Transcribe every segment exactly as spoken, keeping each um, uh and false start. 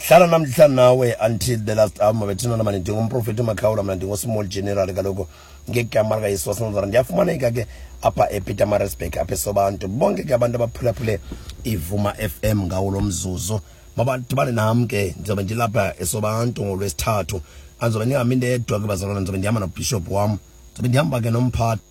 hlala namhlanje nawe until the last hour mabethina nama ndingumprofeti uMakhawula mina ndingosmall general kaloko ngegama lika Yesu waseNazareth ndiyafumaneka ke apha ePietermaritzburg apha eSobantu bonke ke abantu abaphulaphule iVuma F M ngawo lo mzuzu mabantu bale nami ke ndizobe ndilapha eSobantu ngolwesithathu anzobe ndingami ndedwa ke bazalwana ndizobe ndihamba noBishop wami ndizobe ndihamba ke nomphathi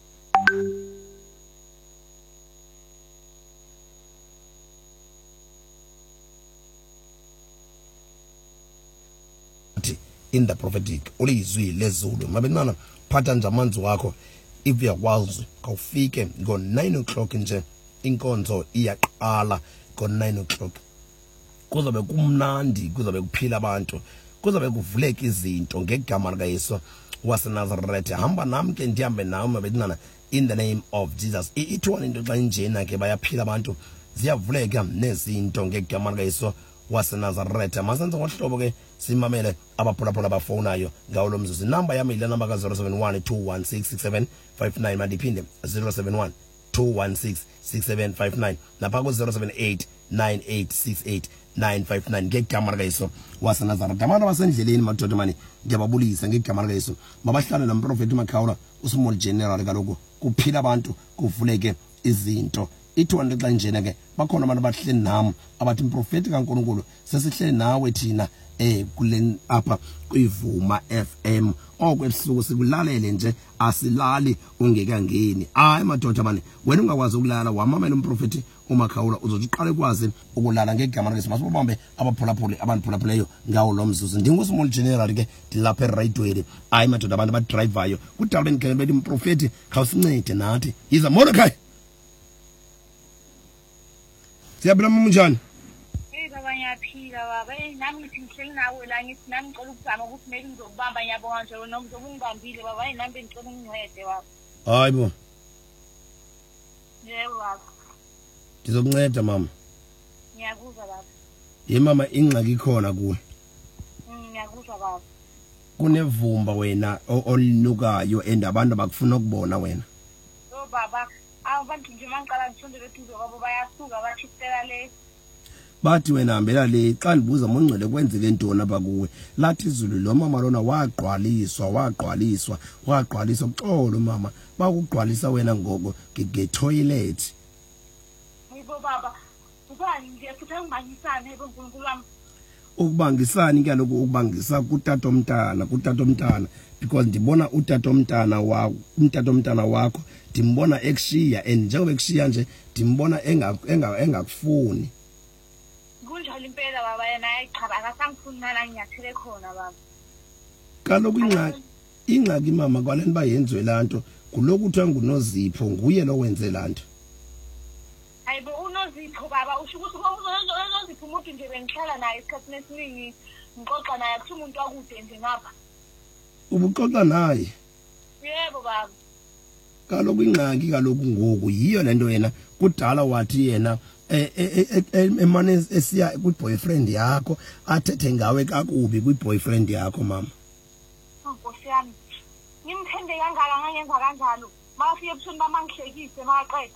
in the prophetic ulizwi lezulu mabenana phatha nje amanzi wakho if uyakwazi awufike ngo nine o'clock nje inkonzo iyaqala ngo nine o'clock kuzobe kumnandi kuzobe kuphila abantu kuzobe kuvuleka izinto ngegama lika Yesu waseNazareth hamba nami ke ndihambe nawe mabenana in the name of Jesus ithona into xa injena ke bayaphila abantu ziyavuleka nezinto ngegama lika Yesu waseNazareth masenze ngohlobo ke simamele abaphulaphula abafonayo ngawo lo mzuzu number yami ile number ka zero seven one two one six six seven five nine mandiphinde zero seven one two one six six seven five nine lapha ku zero seven eight nine eight six eight nine five nine ngegama lika Yesu waseNazareth abantu abasendleleni madoda mani ngiyababulisa ngegama lika Yesu mabahlale nomprofeti uMakhawula usmall general kaloko kuphila abantu kuvuleke izinto ithona xa njena ke bakhona abantu abahleli nami abathi umprofeti kaNkulunkulu sesihleli nawe thina eh kule apha kwiVuma F M okwebusuku sikulalele nje asilali ungekangeni hayi madoda bani wena ungakwazi ukulala wamamela umprofeti uMakhawula uzothi uqale kwazi ukulala ngegama lika Yesu masibambe abaphulaphuli abandiphulaphuleyo ngawo lo mzuzu ndingusmall general ke dilapha eRightway hayi madoda abantu abadrivayo kudalwe ngeke bethi umprofeti khawusincede nathi yiza Mordecai siyabela munjani hey baba ngiyaphila baba hey nami ngithi ngihleli nawe la ngithi nami ngicela ukuzama ukuthi maybe ngizokubamba ngiyabonga nje noma ngizokungibambile baba hey nami ngicela ungincede baba hayibo yebo baba ngizokunceda mama ngiyakuzwa baba ye mama ingxaki ikhona kuwe ngiyakuzwa baba kunevumba wena olinukayo and abantu abakufuna ukubona wena oh baba abantu nje mangiqala ngishonde bethuzo kwabo bayasuka bachithela le bathi wena hambela le xa ndibuza mongcele kwenzeke ntoni apha kuwe lathi izulu lo mama lona waqwaliswa waqwaliswa waqwaliswa uxolo mama bakugqwalisa wena ngoko ngetoilet yibo baba ubani ngiyafutha ngibangisane yebo uNkulunkulu wami ukubangisani kaloku ukubangisa kutata omntana kutata omntana because ndibona utata omntana wakho umtata omntana wakho ndimbona ekushiya and njengoba ekushiya nje ndimbona engakufuni kunjalo impela baba yena ayichaba akasangifuni nala ngiyathele khona baba kaloku ingxaki ingxaki mama kwaleni bayenziwe lanto kuloku kuthiwa nguNozipho nguye lo wenze lanto hayibo uNozipho baba usho ukuthi uNozipho umuntu nje bengihlala naye isikhathi esiningi ngixoxa naye akuthi umuntu akude nje ngapha ubuxoxa naye yebo baba kaloku ingxaki kaloku ngoku yiyo lento yena kudala wathi yena emane esiya kwiboyfriend yakho athethe ngawe kakubi kwiboyfriend yakho mama Nkosi yami ngimthembe kangaka ngangenza kanjalo mafike ebusuku bamangihlekise maqeda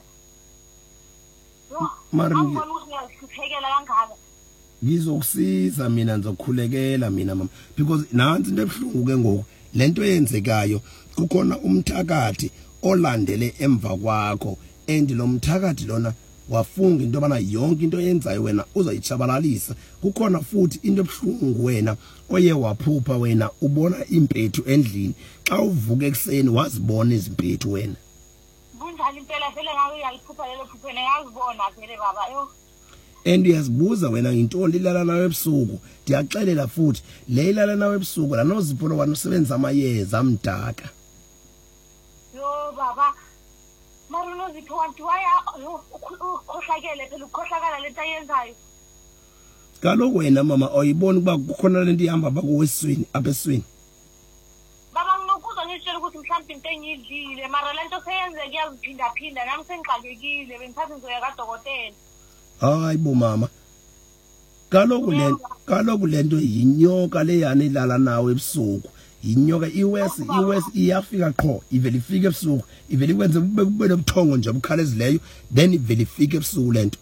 mari ngibona ukuthi ngiyasiphekela kangaka ngizokusiza mina ngizokhulekela mina mama because nansi into ebhlungu ke ngoku lento yenzekayo kukhona umthakathi olandele emva kwakho and lo mthakathi lona wafunga into bana yonke into yenzayo wena uzayichabalalisa kukhona futhi into ebhlungu wena oye waphupha wena ubona impethu endlini xa uvuka ekseni wazibona izimpethu wena kunjalo impela vele ngawe uyayiphupha lelo phupho ngiyazibona vele baba yo and uyazibuza wena into lilala nawe ebusuku ndiyaxelela futhi le ilala nawe ebusuku la noZipho lo wanosebenza amayeza amdaka yo baba mara noZipho wantu waya ukhohlakele phela ukhohlakala lento ayenzayo kaloku wena mama awuyiboni kuba kukhona lento ihamba bakuweswini apha eswini baba nginokuza ngitshela ukuthi mhlawumbe into engiyidlile mara lento seyenzeke yaziphinda phinda nami sengixakekile bengithatha ngizoya kadokotela hayibo mama kaloku le kaloku lento yinyoka leyana ilala nawe ebusuku inyoka iwest iwest iyafika qho ivele ifike ebusuku ivele ikwenze kube kube nobuthongo nje obukhalezi leyo then ivele ifike ebusuku lento